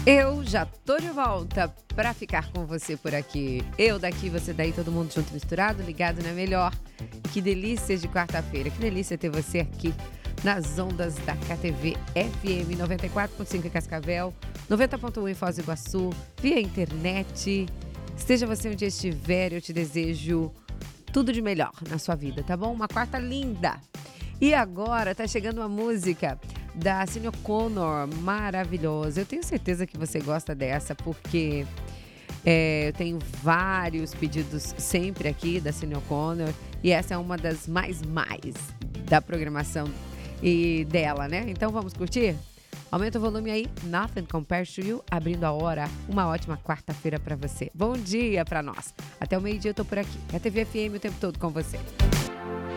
Eu já tô de volta pra ficar com você por aqui. Eu daqui, você daí, todo mundo junto misturado, ligado na melhor. Que delícia de quarta-feira, que delícia ter você aqui nas ondas da KTV FM 94.5 em Cascavel, 90.1 em Foz do Iguaçu, via internet. Esteja você onde estiver, eu te desejo tudo de melhor na sua vida, tá bom? Uma quarta linda. E agora tá chegando uma música da Sinéad O'Connor, maravilhosa. Eu tenho certeza que você gosta dessa, porque eu tenho vários pedidos sempre aqui da Sinéad O'Connor, e essa é uma das mais da programação e dela, né? Então vamos curtir? Aumenta o volume aí, Nothing Compares to You, abrindo a hora. Uma ótima quarta-feira pra você. Bom dia pra nós. Até o meio-dia eu tô por aqui. A TV FM o tempo todo com você.